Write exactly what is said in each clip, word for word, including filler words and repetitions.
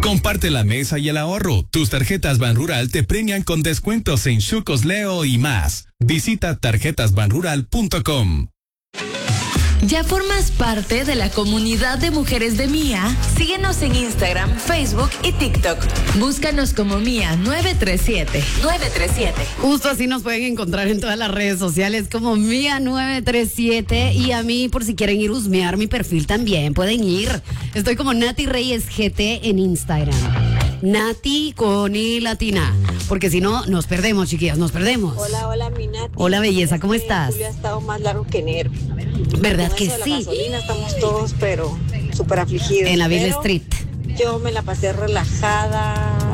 Comparte la mesa y el ahorro. Tus tarjetas Banrural te premian con descuentos en Chucos Leo y más. Visita tarjetas banrural punto com. ¿Ya formas parte de la comunidad de mujeres de Mía? Síguenos en Instagram, Facebook y TikTok. Búscanos como Mía nueve tres siete. nueve tres siete. Justo así nos pueden encontrar en todas las redes sociales como Mía nueve tres siete. Y a mí, por si quieren ir a husmear mi perfil también, pueden ir. Estoy como Nati Reyes G T en Instagram. Nati con I latina. Porque si no, nos perdemos, chiquillas, nos perdemos. Hola, hola, mi Nati. Hola, belleza, ¿cómo Este estás? Julio ha estado más largo que enero. ¿Verdad Con que eso de sí? La gasolina estamos todos, pero súper afligidos. En la Bill Pero Street. Yo me la pasé relajada.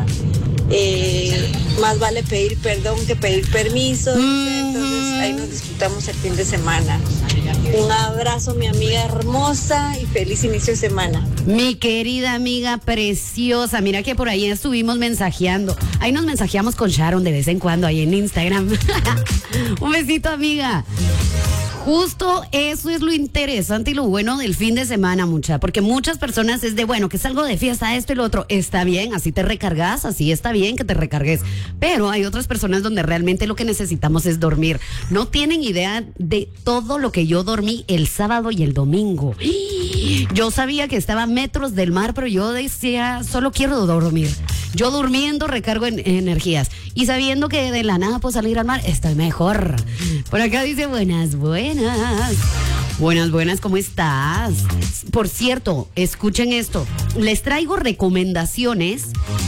Eh, más vale pedir perdón que pedir permiso. Mm. Entonces ahí nos disfrutamos el fin de semana. Un abrazo, mi amiga hermosa, y feliz inicio de semana. Mi querida amiga preciosa, mira que por ahí estuvimos mensajeando. Ahí nos mensajeamos con Sharon de vez en cuando ahí en Instagram. Un besito, amiga. Justo eso es lo interesante y lo bueno del fin de semana, mucha, porque muchas personas es de, bueno, que salgo de fiesta, esto y lo otro, está bien, así te recargas, así está bien que te recargues, pero hay otras personas donde realmente lo que necesitamos es dormir. No tienen idea de todo lo que yo dormí el sábado y el domingo. Yo sabía que estaba a metros del mar, pero yo decía, solo quiero dormir. Yo durmiendo recargo en energías y sabiendo que de la nada puedo salir al mar, estoy mejor. Por acá dice, buenas, buenas. Buenas, buenas, ¿cómo estás? Por cierto, escuchen esto. Les traigo recomendaciones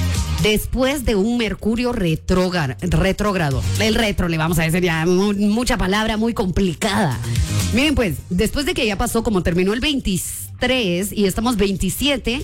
después de un Mercurio retrógrado. retrógrado. El retro, le vamos a decir ya, mu- mucha palabra muy complicada. Miren pues, después de que ya pasó, como terminó el veintitrés y estamos veintisiete...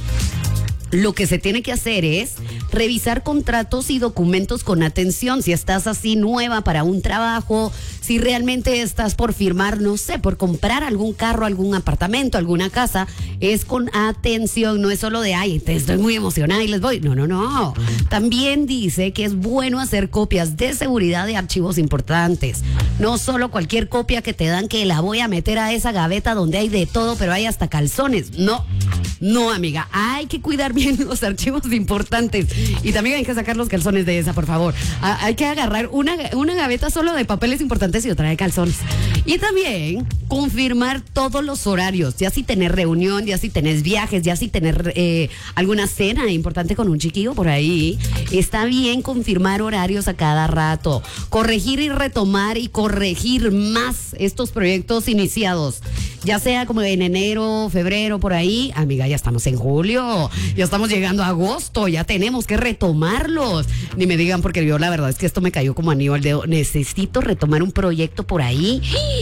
Lo que se tiene que hacer es revisar contratos y documentos con atención. Si estás así nueva para un trabajo, si realmente estás por firmar, no sé, por comprar algún carro, algún apartamento, alguna casa, es con atención. No es solo de, ay, te estoy muy emocionada y les voy. No, no, no. También dice que es bueno hacer copias de seguridad de archivos importantes. No solo cualquier copia que te dan que la voy a meter a esa gaveta donde hay de todo, pero hay hasta calzones. No, no, amiga. Hay que cuidar bien los archivos importantes y también hay que sacar los calzones de esa, por favor. Ah, hay que agarrar una, una gaveta solo de papeles importantes y otra de calzones. Y también confirmar todos los horarios, ya si tenés reunión, ya si tenés viajes, ya si tenés eh, alguna cena importante con un chiquillo por ahí, está bien confirmar horarios a cada rato, corregir y retomar y corregir más estos proyectos iniciados, ya sea como en enero, febrero, por ahí. Amiga, ya estamos en julio, ya estamos llegando a agosto, ya tenemos que retomarlos. Ni me digan, porque yo la verdad es que esto me cayó como anillo al dedo. Necesito retomar un proyecto por ahí.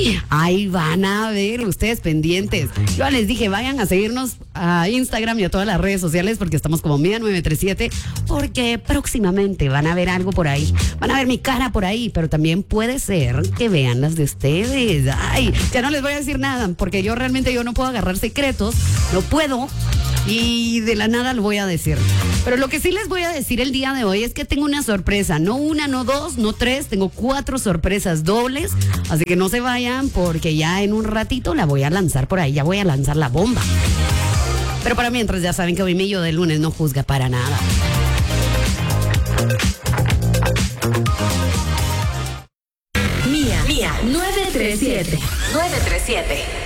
Ahí van a ver ustedes pendientes. Yo les dije, vayan a seguirnos a Instagram y a todas las redes sociales porque estamos como Mía nueve tres siete, porque próximamente van a ver algo por ahí. Van a ver mi cara por ahí, pero también puede ser que vean las de ustedes. Ay, ya no les voy a decir nada porque yo realmente yo no puedo agarrar secretos, no puedo. Y de la nada lo voy a decir. Pero lo que sí les voy a decir el día de hoy es que tengo una sorpresa. No una, no dos, no tres. Tengo cuatro sorpresas dobles. Así que no se vayan porque ya en un ratito la voy a lanzar por ahí. Ya voy a lanzar la bomba. Pero para mientras ya saben que hoy mi yo de lunes no juzga para nada. Mía, Mía, nueve tres siete. nueve tres siete.